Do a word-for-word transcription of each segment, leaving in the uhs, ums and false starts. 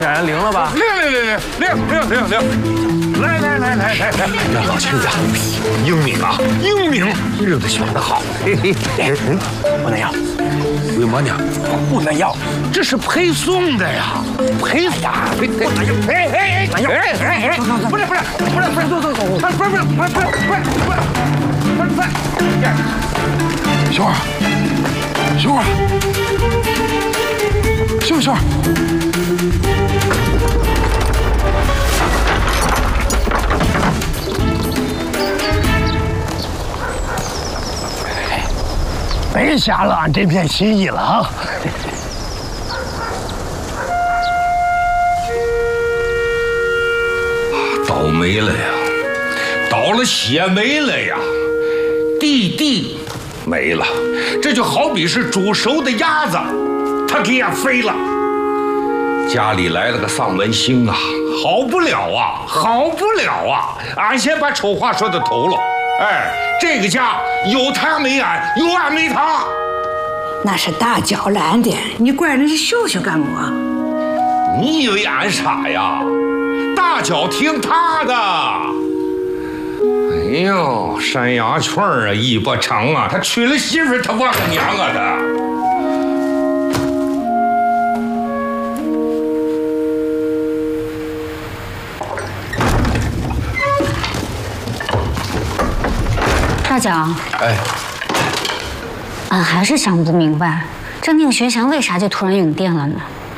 冉灵了吧？ 灵灵灵灵灵灵灵灵！来来来来来来， 那老亲子英明啊，英明，日子选得好。嘿嘿，嗯，不能要， 为嘛呢？不能要，这是配送的呀，配呀，配配哎哎哎哎哎哎，不是不是不是不是，走走走，不是不是不是不是不是不是不是不是，秀儿，秀儿，秀秀儿。 别瞎了俺这片心意了啊！ 倒霉了呀，倒了血霉了呀，弟弟没了，这就好比是煮熟的鸭子，它给俺飞了。家里来了个丧门星啊，好不了啊，好不了啊！俺先把丑话说到头了。 哎，这个家有他没俺，有俺没他。 那是大脚拦的，你怪人家秀秀干么？ 你以为俺傻呀？大脚听他的。哎呦，山羊圈啊，尾巴长啊，他娶了媳妇他忘了娘啊他。 大脚， 哎， 俺还是想不明白，这宁学祥为啥就突然涌电了呢？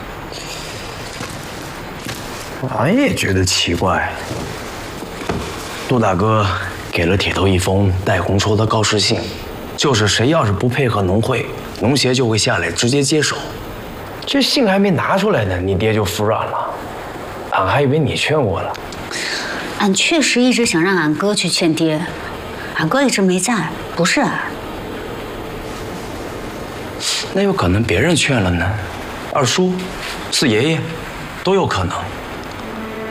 俺也觉得奇怪。杜大哥给了铁头一封带红戳的告示信，就是谁要是不配合农会，农协就会下来直接接手。这信还没拿出来呢，你爹就服软了。俺还以为你劝我了。 俺确实一直想让俺哥去劝爹。 俺哥一直没在，不是俺。 那有可能别人劝了呢，二叔、四爷爷，都有可能。